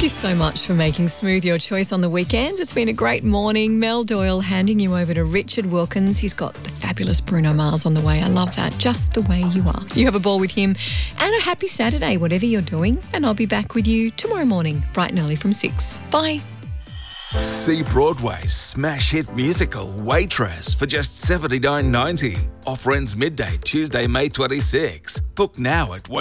Thank you so much for making Smooth your choice on the weekends. It's been a great morning. Mel Doyle handing you over to Richard Wilkins. He's got the fabulous Bruno Mars on the way. I love that. Just the way you are. You have a ball with him. And a happy Saturday, whatever you're doing. And I'll be back with you tomorrow morning, bright and early from 6. Bye. See Broadway's smash hit musical Waitress for just $79.90. Offer ends midday Tuesday, May 26. Book now at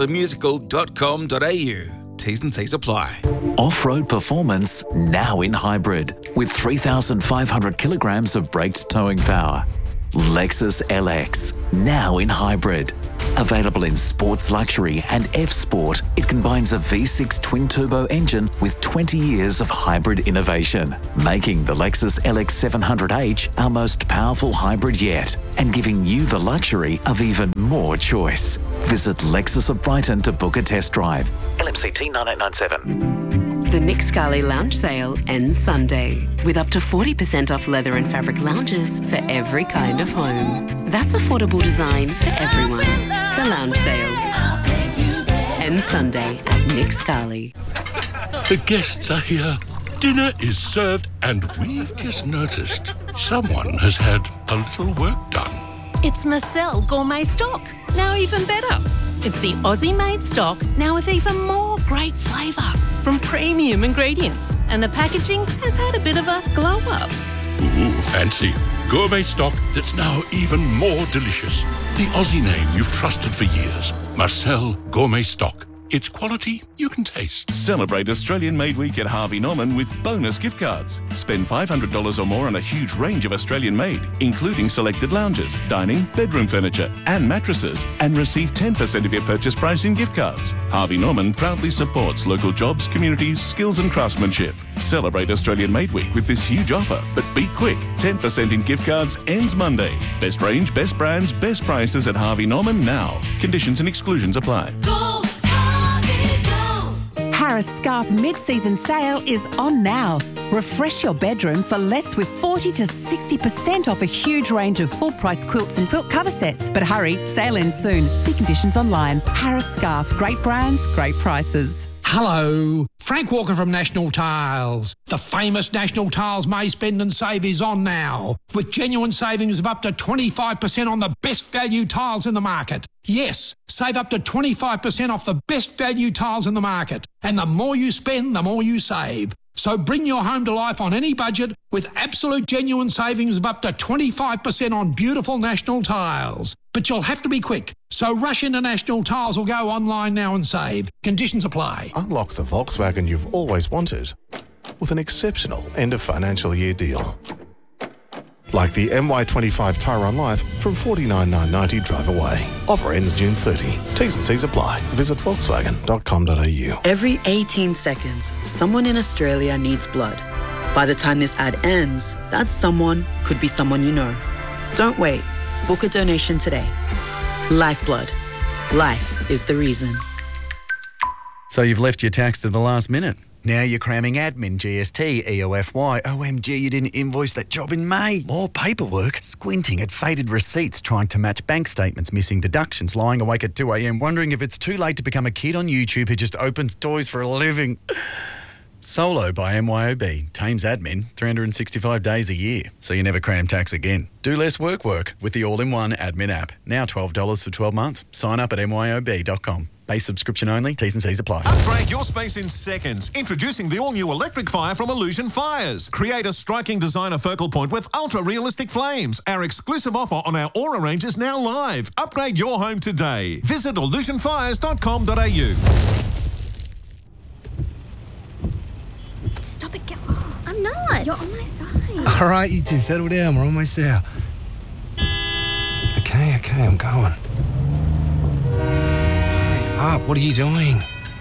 waitressthemusical.com.au. T's and C's apply. Off-road performance now in hybrid with 3,500 kilograms of braked towing power. Lexus LX now in hybrid. Available in Sports Luxury and F-Sport, it combines a V6 twin-turbo engine with 20 years of hybrid innovation, making the Lexus LX 700H our most powerful hybrid yet and giving you the luxury of even more choice. Visit Lexus of Brighton to book a test drive. LMCT 9897. The Nick Scali Lounge Sale ends Sunday with up to 40% off leather and fabric lounges for every kind of home. That's affordable design for everyone. The Lounge Sale ends Sunday at Nick Scali. The guests are here. Dinner is served and we've just noticed someone has had a little work done. It's Marcel Gourmet Stock, now even better. It's the Aussie-made stock, now with even more great flavour from premium ingredients. And the packaging has had a bit of a glow-up. Ooh, fancy. Gourmet stock that's now even more delicious. The Aussie name you've trusted for years. Marcel Gourmet Stock. It's quality you can taste. Celebrate Australian Made Week at Harvey Norman with bonus gift cards. Spend $500 or more on a huge range of Australian made, including selected lounges, dining, bedroom furniture and mattresses, and receive 10% of your purchase price in gift cards. Harvey Norman proudly supports local jobs, communities, skills and craftsmanship. Celebrate Australian Made Week with this huge offer, but be quick. 10% in gift cards ends Monday. Best range, best brands, best prices at Harvey Norman now. Conditions and exclusions apply. Harris Scarf mid-season sale is on now. Refresh your bedroom for less with 40 to 60% off a huge range of full-price quilts and quilt cover sets. But hurry, sale ends soon. See conditions online. Harris Scarf, great brands, great prices. Hello, Frank Walker from National Tiles. The famous National Tiles May Spend and Save is on now, with genuine savings of up to 25% on the best value tiles in the market. Yes, save up to 25% off the best value tiles in the market. And the more you spend, the more you save. So bring your home to life on any budget with absolute genuine savings of up to 25% on beautiful National Tiles. But you'll have to be quick. So rush into National Tiles or go online now and save. Conditions apply. Unlock the Volkswagen you've always wanted with an exceptional end of financial year deal. Like the MY25 Tyrone Life from $49,990 drive away. Offer ends June 30. T's and C's apply. Visit volkswagen.com.au. Every 18 seconds, someone in Australia needs blood. By the time this ad ends, that someone could be someone you know. Don't wait. Book a donation today. Lifeblood. Life is the reason. So you've left your tax to the last minute. Now you're cramming admin, GST, EOFY. OMG, you didn't invoice that job in May. More paperwork. Squinting at faded receipts, trying to match bank statements, missing deductions, lying awake at 2 a.m, wondering if it's too late to become a kid on YouTube who just opens toys for a living. Solo by MYOB. Tames admin 365 days a year, so you never cram tax again. Do less work with the all-in-one admin app. Now $12 for 12 months. Sign up at myob.com. Base subscription only. T's and C's apply. Upgrade your space in seconds. Introducing the all-new electric fire from Illusion Fires. Create a striking designer focal point with ultra-realistic flames. Our exclusive offer on our Aura range is now live. Upgrade your home today. Visit illusionfires.com.au. Stop it, oh, I'm not. You're on my side. All right, you two, settle down. We're almost there. Okay, I'm going. Hurry up, what are you doing?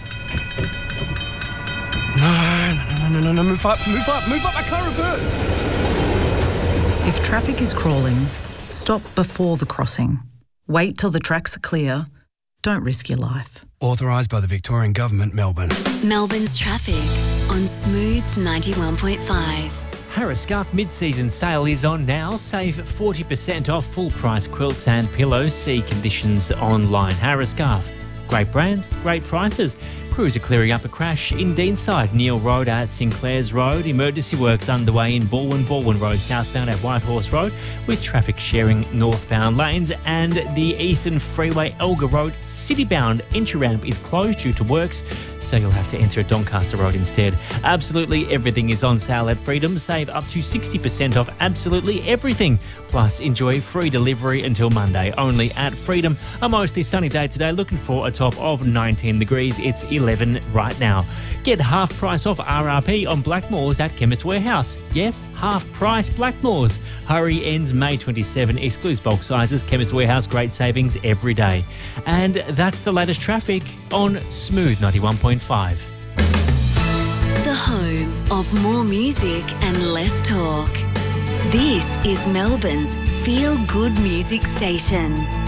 No, move up, I can't reverse. If traffic is crawling, stop before the crossing. Wait till the tracks are clear. Don't risk your life. Authorised by the Victorian Government, Melbourne. Melbourne's traffic on Smooth 91.5. Harris Scarf mid-season sale is on now. Save 40% off full-price quilts and pillows. See conditions online. Harris Scarf. Great brands, great prices. Crews are clearing up a crash in Deanside, Neil Road at Sinclair's Road. Emergency works underway in Baldwin Road southbound at Whitehorse Road, with traffic sharing northbound lanes, and the Eastern Freeway Elgar Road citybound entry ramp is closed due to works, so you'll have to enter at Doncaster Road instead. Absolutely everything is on sale at Freedom. Save up to 60% off absolutely everything. Plus, enjoy free delivery until Monday, only at Freedom. A mostly sunny day today, looking for a top of 19 degrees. It's 11 right now. Get half price off RRP on Blackmores at Chemist Warehouse. Yes, half price Blackmores. Hurry ends May 27. Excludes bulk sizes. Chemist Warehouse, great savings every day. And that's the latest traffic on Smooth 91.5. The home of more music and less talk. This is Melbourne's feel-good music station.